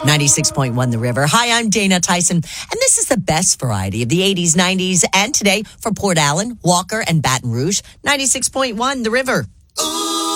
96.1 The River. Hi, I'm Dana Tyson, and this is the best variety of the 80s, 90s, and today for Port Allen, Walker, and Baton Rouge. 96.1 The River.